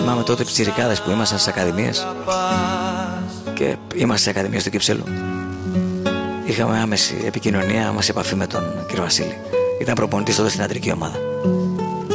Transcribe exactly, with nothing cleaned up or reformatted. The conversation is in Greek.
Θυμάμαι τότε τους τσιρικάδες που ήμασταν στις ακαδημίες και είμαστε στις ακαδημίες του Κυψέλου. Είχαμε άμεση επικοινωνία, άμεση επαφή με τον κύριο Βασίλη. Ήταν προπονητής τότε στην αντρική ομάδα.